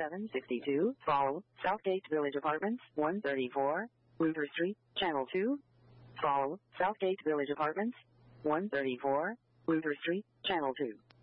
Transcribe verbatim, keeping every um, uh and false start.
seven sixty-two, follow, Southgate Village Apartments, one thirty-four, Luther Street, Channel two. Follow, Southgate Village Apartments, one thirty-four, Luther Street, Channel two.